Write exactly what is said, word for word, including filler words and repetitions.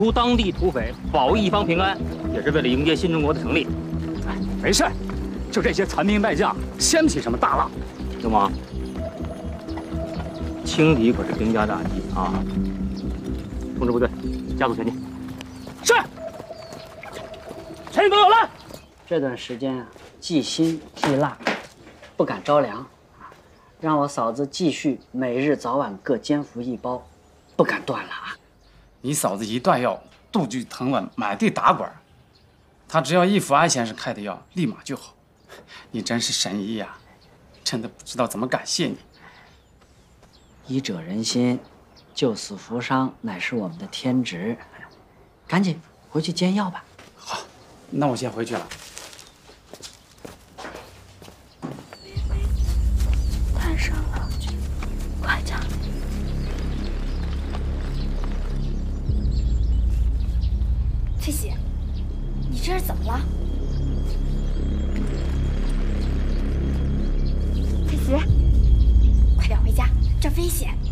除当地土匪，保一方平安，也是为了迎接新中国的成立。 哎，没事，就这些残兵败将，掀不起什么大浪。 流氓，轻敌可是兵家大忌啊！通知部队，加速前进。 是。陈都有了。 这段时间啊，忌辛忌辣，不敢着凉，让我嫂子继续每日早晚各煎服一包，不敢断了啊。 你嫂子一断药，肚剧疼了，满地打滚。她只要一服安先生开的药，立马就好。你真是神医呀！真的不知道怎么感谢你。 医者仁心，救死扶伤乃是我们的天职。赶紧回去煎药吧。 好，那我先回去了。 太伤了，快点。翠喜，你这是怎么了？翠喜，快点回家，这危险。